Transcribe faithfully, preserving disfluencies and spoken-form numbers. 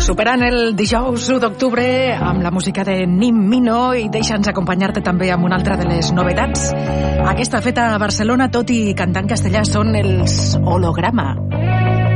Superant el dijous u d'octubre amb la música de Nim Mino i deixa'ns acompanyar-te també amb una altra de les novetats. Aquesta feta a Barcelona, tot i cantant castellà, són els Holograma.